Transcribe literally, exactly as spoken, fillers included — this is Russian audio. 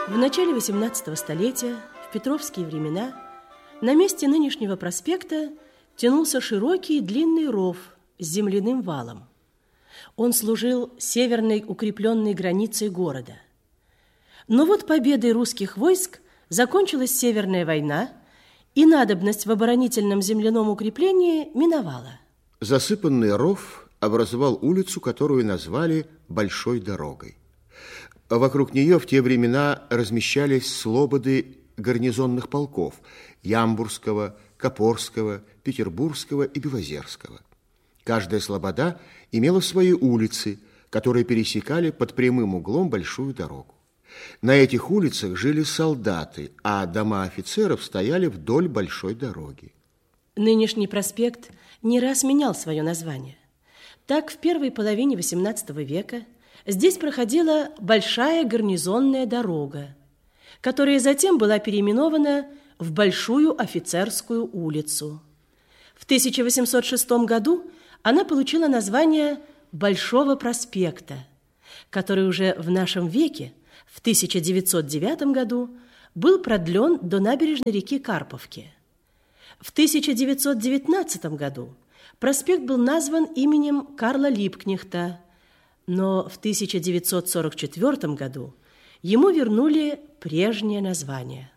В начале восемнадцатого столетия, в петровские времена, на месте нынешнего проспекта тянулся широкий длинный ров с земляным валом. Он служил северной укрепленной границей города. Но вот победой русских войск закончилась Северная война, и надобность в оборонительном земляном укреплении миновала. Засыпанный ров образовал улицу, которую назвали Большой дорогой. Вокруг нее в те времена размещались слободы гарнизонных полков Ямбурского, Копорского, Петербургского и Белозерского. Каждая слобода имела свои улицы, которые пересекали под прямым углом большую дорогу. На этих улицах жили солдаты, а дома офицеров стояли вдоль большой дороги. Нынешний проспект не раз менял свое название. Так, в первой половине восемнадцатого века здесь проходила Большая гарнизонная дорога, которая затем была переименована в Большую офицерскую улицу. В тысяча восемьсот шестом году она получила название Большого проспекта, который уже в нашем веке, в тысяча девятьсот девятом году, был продлен до набережной реки Карповки. В тысяча девятьсот девятнадцатом году проспект был назван именем Карла Либкнехта, но в тысяча девятьсот сорок четвёртом году ему вернули прежнее название.